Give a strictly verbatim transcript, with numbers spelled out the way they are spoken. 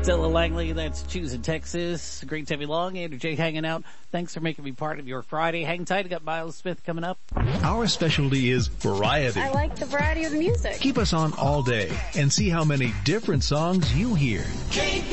Ella Langley, that's Choosing Texas. Great to have you along. Andrew J. hanging out. Thanks for making me part of your Friday. Hang tight. I got Miles Smith coming up. Our specialty is variety. I like the variety of the music. Keep us on all day and see how many different songs you hear.